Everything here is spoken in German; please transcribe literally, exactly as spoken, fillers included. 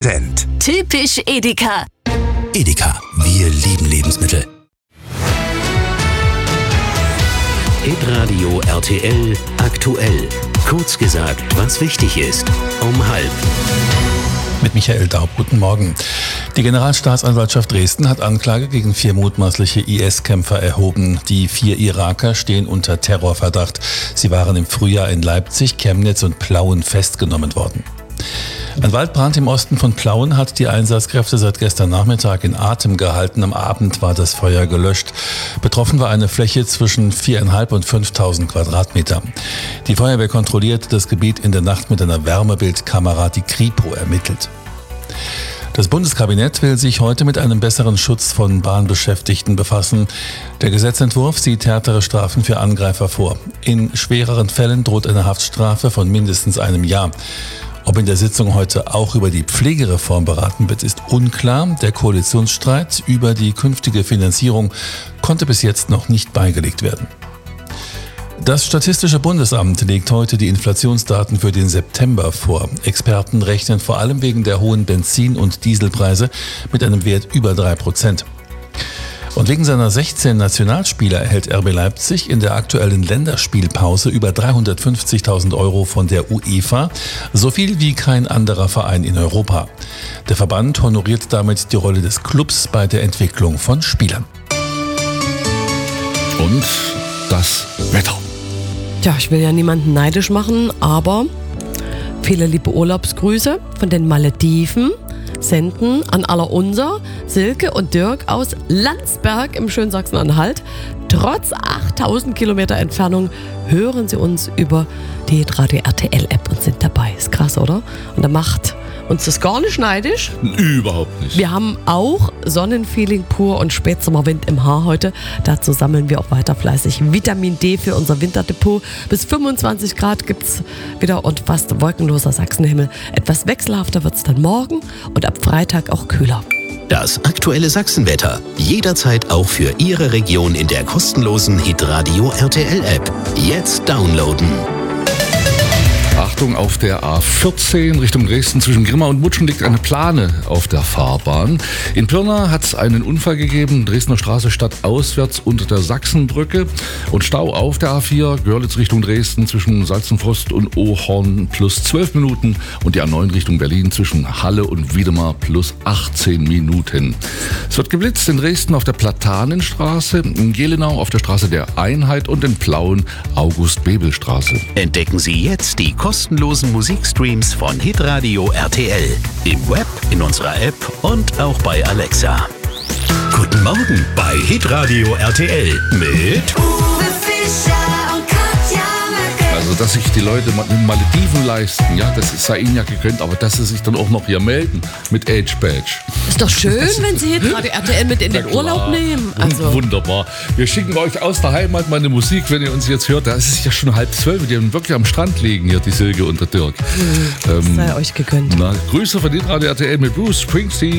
Trend. Typisch Edeka. Edeka, wir lieben Lebensmittel. Hitradio R T L aktuell. Kurz gesagt, was wichtig ist. Um halb. Mit Michael Daub, guten Morgen. Die Generalstaatsanwaltschaft Dresden hat Anklage gegen vier mutmaßliche I S-Kämpfer erhoben. Die vier Iraker stehen unter Terrorverdacht. Sie waren im Frühjahr in Leipzig, Chemnitz und Plauen festgenommen worden. Ein Waldbrand im Osten von Plauen hat die Einsatzkräfte seit gestern Nachmittag in Atem gehalten. Am Abend war das Feuer gelöscht. Betroffen war eine Fläche zwischen viertausendfünfhundert und fünftausend Quadratmeter. Die Feuerwehr kontrollierte das Gebiet in der Nacht mit einer Wärmebildkamera, die Kripo ermittelt. Das Bundeskabinett will sich heute mit einem besseren Schutz von Bahnbeschäftigten befassen. Der Gesetzentwurf sieht härtere Strafen für Angreifer vor. In schwereren Fällen droht eine Haftstrafe von mindestens einem Jahr. Ob in der Sitzung heute auch über die Pflegereform beraten wird, ist unklar. Der Koalitionsstreit über die künftige Finanzierung konnte bis jetzt noch nicht beigelegt werden. Das Statistische Bundesamt legt heute die Inflationsdaten für den September vor. Experten rechnen vor allem wegen der hohen Benzin- und Dieselpreise mit einem Wert über drei Prozent. Und wegen seiner sechzehn Nationalspieler erhält R B Leipzig in der aktuellen Länderspielpause über dreihundertfünfzigtausend Euro von der UEFA, so viel wie kein anderer Verein in Europa. Der Verband honoriert damit die Rolle des Clubs bei der Entwicklung von Spielern. Und das Wetter. Tja, ich will ja niemanden neidisch machen, aber viele liebe Urlaubsgrüße von den Malediven senden an aller unser Silke und Dirk aus Landsberg im schönen Sachsen-Anhalt. Trotz achttausend Kilometer Entfernung hören sie uns über die Hitradio R T L-App und sind dabei. Ist krass, oder? Und da macht uns das gar nicht neidisch. Überhaupt nicht. Wir haben auch Sonnenfeeling pur und Spätsommerwind im Haar heute. Dazu sammeln wir auch weiter fleißig Vitamin D für unser Winterdepot. Bis fünfundzwanzig Grad gibt es wieder und fast wolkenloser Sachsenhimmel. Etwas wechselhafter wird es dann morgen und ab Freitag auch kühler. Das aktuelle Sachsenwetter. Jederzeit auch für Ihre Region in der kostenlosen Hitradio R T L-App. Jetzt downloaden. Achtung, auf der A vierzehn Richtung Dresden zwischen Grimma und Mutschen liegt eine Plane auf der Fahrbahn. In Pirna hat es einen Unfall gegeben, Dresdner Straße stadtauswärts unter der Sachsenbrücke und Stau auf der A vier, Görlitz Richtung Dresden zwischen Salzenfrost und Ohorn plus zwölf Minuten und die A neun Richtung Berlin zwischen Halle und Wiedemar plus achtzehn Minuten. Es wird geblitzt in Dresden auf der Platanenstraße, in Gelenau auf der Straße der Einheit und in Plauen August-Bebel-Straße. Entdecken Sie jetzt die kostenlosen Musikstreams von Hitradio R T L. Im Web, in unserer App und auch bei Alexa. Guten Morgen bei Hitradio R T L mit Uwe Fischer und Katja Möcke. Also, dass sich die Leute mit Malediven leisten, ja, das sei ihnen ja gegönnt, aber dass sie sich dann auch noch hier melden mit Age Badge. Ist doch schön, wenn Sie Hitradio R T L mit in den Urlaub nehmen. Also. Wunderbar. Wir schicken euch aus der Heimat mal eine Musik, wenn ihr uns jetzt hört. Da ist es ja schon halb zwölf, die wirklich am Strand liegen hier, die Silke und der Dirk. Mhm. Ähm, sei euch gegönnt. Na, Grüße von Hitradio R T L mit Bruce Springsteen.